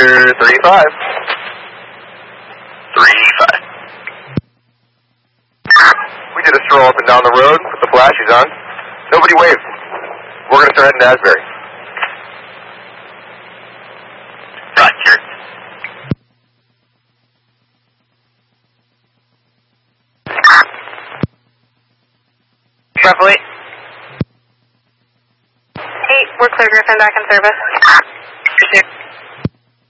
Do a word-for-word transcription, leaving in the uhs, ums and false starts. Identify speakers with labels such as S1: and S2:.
S1: Vector three five. three five. We did a stroll up and down the road with the flashes on. Nobody waved. We're going to start heading to Asbury. Roger.
S2: Bravo eight. eight, we're clear, Griffin, back in service.